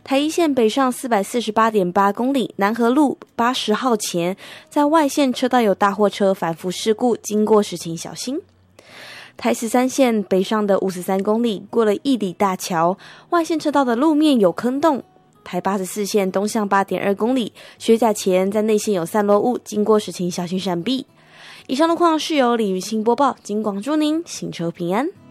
台一线北上 448.8 公里，南河路80号前，在外线车道有大货车反复事故，经过时请小心。台13线北上的53公里，过了义里大桥，外线车道的路面有坑洞。台84线东向 8.2 公里，学甲前在内线有散落物，经过时请小心闪避。以上路况是由李云清播报，警广祝您行车平安。